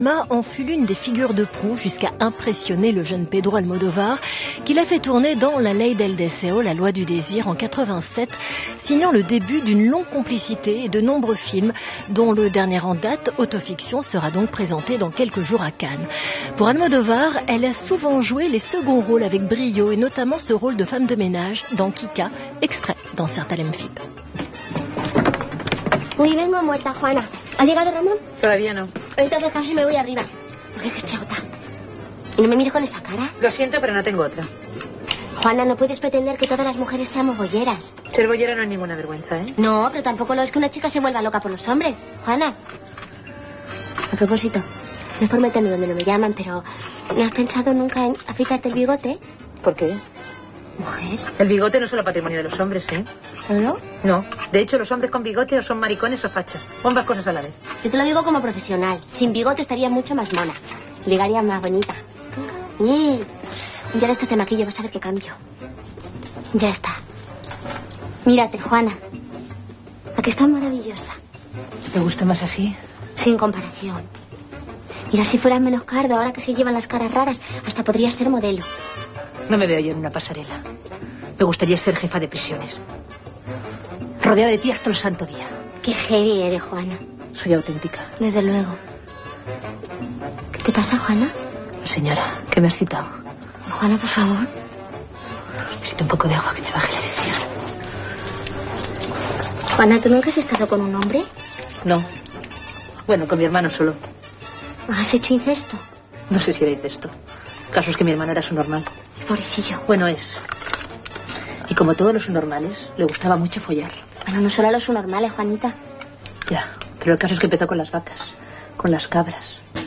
En fut l'une des figures de proue jusqu'à impressionner le jeune Pedro Almodóvar, qui l'a fait tourner dans La Ley del Deseo, la loi du désir, en 87, signant le début d'une longue complicité et de nombreux films, dont le dernier en date, Autofiction, sera donc présenté dans quelques jours à Cannes. Pour Almodóvar, elle a souvent joué les seconds rôles avec brio, et notamment ce rôle de femme de ménage dans Kika, extrait dans Certalem Fib. Uy, vengo muerta, Juana. ¿Ha llegado Ramón? Todavía no. Entonces casi me voy arriba. Porque es que estoy agotada. ¿Y no me mires con esa cara? Lo siento, pero no tengo otra. Juana, no puedes pretender que todas las mujeres seamos bolleras. Ser bollera no es ninguna vergüenza, ¿eh? No, pero tampoco lo es que una chica se vuelva loca por los hombres. Juana. A propósito, no es por meterme donde no me llaman, pero ¿no has pensado nunca en afeitarte el bigote? ¿Por qué? Mujer. El bigote no es solo patrimonio de los hombres, ¿eh? ¿No? No. De hecho, los hombres con bigote o son maricones o fachas. O ambas cosas a la vez. Yo te lo digo como profesional. Sin bigote estaría mucho más mona. Ligaría más bonita. Un día de estos te maquillo, vas a ver qué cambio. Ya está. Mírate, Juana. ¿A que estás maravillosa? ¿Te gusta más así? Sin comparación. Mira, si fueras menos cardo, ahora que se llevan las caras raras, hasta podrías ser modelo. No me veo yo en una pasarela. Me gustaría ser jefa de prisiones. Rodeada de ti hasta el santo día. Qué heavy eres, Juana. Soy auténtica. Desde luego. ¿Qué te pasa, Juana? Señora, ¿qué me has citado? Juana, por favor. Necesito un poco de agua que me baje la erección. Juana, ¿tú nunca has estado con un hombre? No. Bueno, con mi hermano solo. ¿Has hecho incesto? No sé si era incesto. El caso es que mi hermano era su normal. Pobrecillo. Bueno, es. Y como todos los normales, le gustaba mucho follar. Bueno, no solo a los normales, Juanita. Ya, pero el caso es que empezó con las vacas, con las cabras.